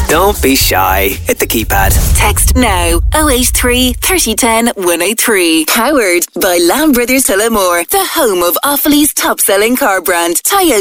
Don't be shy. Hit the keypad. Text now 083 3010 103. Powered by Lamb Brothers Tullamore, the home of Offaly's top selling car brand, Toyota.